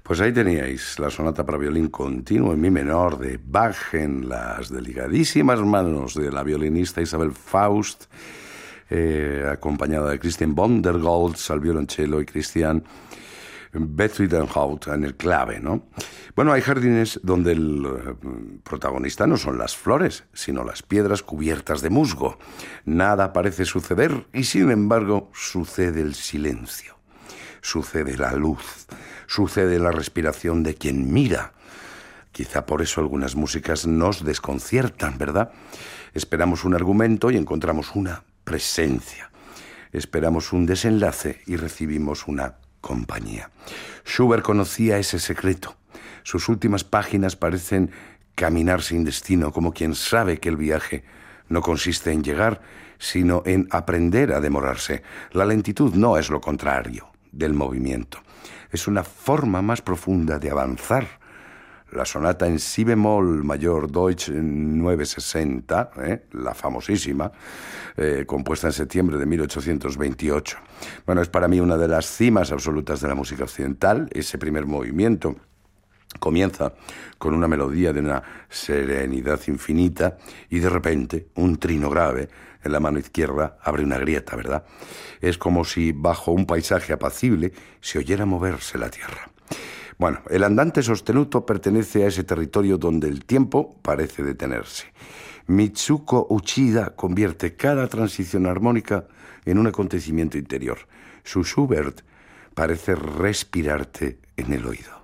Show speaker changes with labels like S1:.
S1: Pues ahí teníais la sonata para violín continuo en mi menor de Bach en las delicadísimas manos de la violinista Isabel Faust, acompañada de Christian Bondergoltz al violonchelo y Christian Bezuidenhout en el clave, ¿no? Bueno, hay jardines donde el protagonista no son las flores, sino las piedras cubiertas de musgo. Nada parece suceder y, sin embargo, sucede el silencio. Sucede la luz, sucede la respiración de quien mira. Quizá por eso algunas músicas nos desconciertan, ¿verdad? Esperamos un argumento y encontramos una presencia. Esperamos un desenlace y recibimos una compañía. Schubert conocía ese secreto. Sus últimas páginas parecen caminar sin destino, como quien sabe que el viaje no consiste en llegar, sino en aprender a demorarse. La lentitud no es lo contrario del movimiento. Es una forma más profunda de avanzar. La sonata en si bemol mayor Deutsch 960, la famosísima, compuesta en septiembre de 1828. Bueno, es para mí una de las cimas absolutas de la música occidental. Ese primer movimiento comienza con una melodía de una serenidad infinita y de repente un trino grave en la mano izquierda abre una grieta, ¿verdad? Es como si bajo un paisaje apacible se oyera moverse la tierra. Bueno, el andante sostenuto pertenece a ese territorio donde el tiempo parece detenerse. Mitsuko Uchida convierte cada transición armónica en un acontecimiento interior. Su Schubert parece respirarte en el oído.